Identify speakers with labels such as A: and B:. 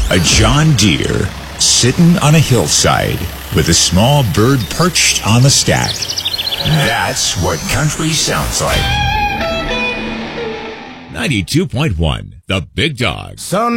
A: A John Deere sitting on a hillside with a small bird perched on the stack. That's what country sounds like.
B: 92.1, The Big Dog.
C: So